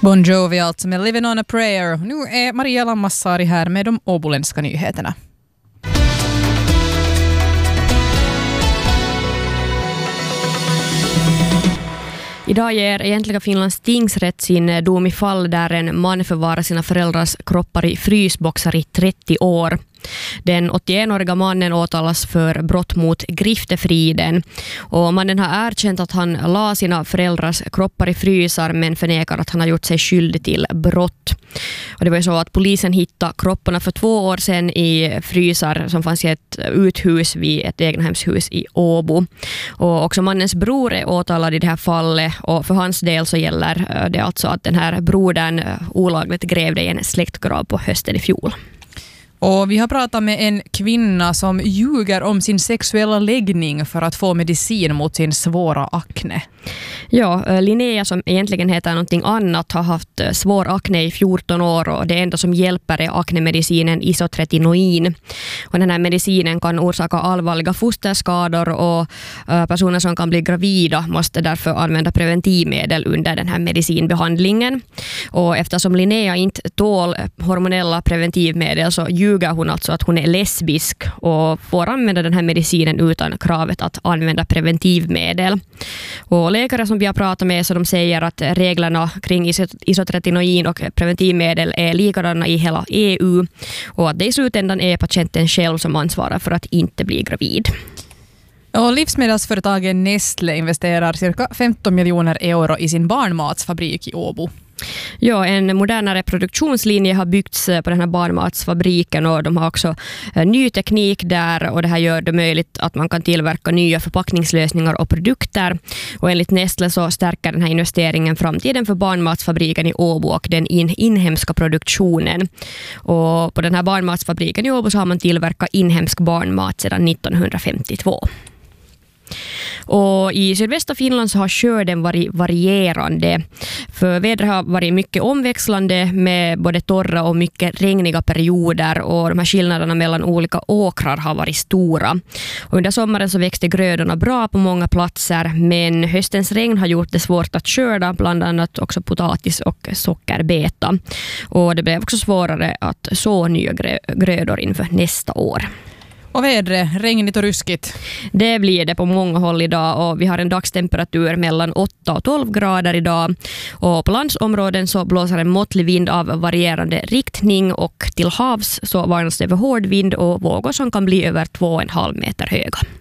Bon Jovi alltså med Living on a Prayer. Nu är Maria Lammassari här med de åboländska nyheterna. Idag ger egentliga Finlands tingsrätt sin dom i fall där en man förvarar sina föräldrars kroppar i frysboxar i 30 år. Den 81-åriga mannen åtalas för brott mot griftefriden och mannen har erkänt att han la sina föräldrars kroppar i frysar men förnekar att han har gjort sig skyldig till brott. Och det var ju så att polisen hittade kropparna för 2 år sedan i frysar som fanns i ett uthus vid ett egnahemshus i Åbo. Och också mannens bror är åtalad i det här fallet och för hans del så gäller det alltså att den här brodern olagligt grävde i en släktgrav på hösten i fjol. Och vi har pratat med en kvinna som ljuger om sin sexuella läggning för att få medicin mot sin svåra akne. Ja, Linnea som egentligen heter någonting annat har haft svår akne i 14 år och det enda som hjälper är aknemedicinen isotretinoin. Och den här medicinen kan orsaka allvarliga fosterskador och personer som kan bli gravida måste därför använda preventivmedel under den här medicinbehandlingen. Och eftersom Linnea inte tål hormonella preventivmedel så ljuger hon alltså att hon är lesbisk och får använda den här medicinen utan kravet att använda preventivmedel. Och läkare som vi har pratat med så de säger att reglerna kring isotretinoin och preventivmedel är likadana i hela EU och att det i slutändan är patienten själv som ansvarar för att inte bli gravid. Och livsmedelsföretagen Nestlé investerar cirka 15 miljoner euro i sin barnmatsfabrik i Åbo. Ja, en modernare produktionslinje har byggts på den här barnmatsfabriken och de har också ny teknik där och det här gör det möjligt att man kan tillverka nya förpackningslösningar och produkter. Och enligt Nestlé så stärker den här investeringen framtiden för barnmatsfabriken i Åbo och den inhemska produktionen. Och på den här barnmatsfabriken i Åbo så har man tillverkat inhemsk barnmat sedan 1952. Och i sydvästra Finland så har skörden varit varierande. För vädret har varit mycket omväxlande med både torra och mycket regniga perioder och de här skillnaderna mellan olika åkrar har varit stora. Och under sommaren så växte grödorna bra på många platser men höstens regn har gjort det svårt att skörda, bland annat också potatis och sockerbeta. Och det blev också svårare att så nya grödor inför nästa år. Och vädret, regnigt och ruskigt? Det blir det på många håll idag och vi har en dagstemperatur mellan 8 och 12 grader idag. Och på landsområden så blåser en måttlig vind av varierande riktning och till havs så varnas det för hård vind och vågor som kan bli över 2,5 meter höga.